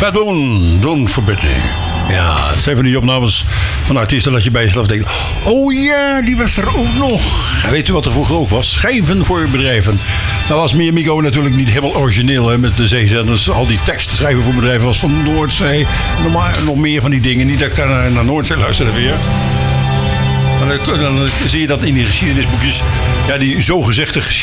Bad Moon, Don't Forbid Me. Ja, het zijn van die opnames van artiesten dat je bij jezelf denkt... Oh ja, die was er ook nog. Weet u wat er vroeger ook was? Schrijven voor bedrijven. Nou was Miamigo natuurlijk niet helemaal origineel hè, met de zeezenders. Al die teksten schrijven voor bedrijven was van Noordzee. Nog meer van die dingen. Niet dat ik daar naar Noordzee luisterde weer. Dan zie je dat in die geschiedenisboekjes... Ja, die zogezegde